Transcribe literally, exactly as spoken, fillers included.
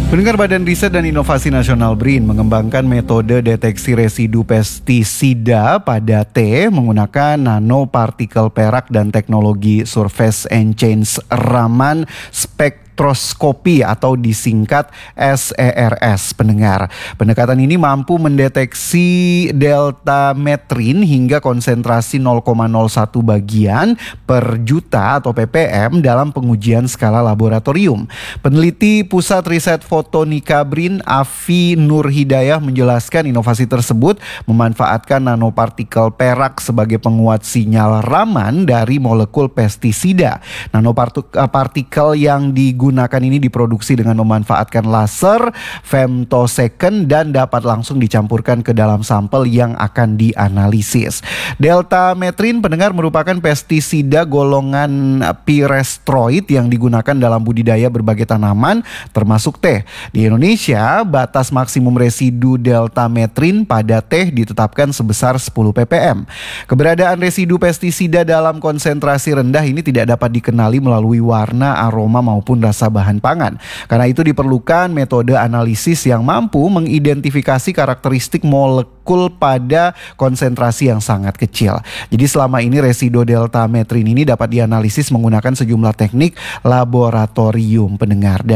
Pendengar, Badan Riset dan Inovasi Nasional BRIN mengembangkan metode deteksi residu pestisida pada teh menggunakan nanopartikel perak dan teknologi Surface and Change Raman spektroskopi atau disingkat S E R S. Pendengar, pendekatan ini mampu mendeteksi delta metrin hingga konsentrasi nol koma nol satu bagian per juta atau ppm dalam pengujian skala laboratorium. Peneliti Pusat Riset Fotonika BRIN, Afi Nur Hidayah, menjelaskan inovasi tersebut memanfaatkan nanopartikel perak sebagai penguat sinyal Raman dari molekul pestisida. Nanopartikel yang digunakan ini diproduksi dengan memanfaatkan laser, femtosecond, dan dapat langsung dicampurkan ke dalam sampel yang akan dianalisis. Delta metrin, pendengar, merupakan pestisida golongan pyrethroid yang digunakan dalam budidaya berbagai tanaman termasuk teh. Di Indonesia, batas maksimum residu delta metrin pada teh ditetapkan sebesar sepuluh ppm. Keberadaan residu pestisida dalam konsentrasi rendah ini tidak dapat dikenali melalui warna, aroma maupun rasa bahan pangan. Karena itu diperlukan metode analisis yang mampu mengidentifikasi karakteristik molekul pada konsentrasi yang sangat kecil. Jadi selama ini residu delta metrin ini dapat dianalisis menggunakan sejumlah teknik laboratorium, pendengar.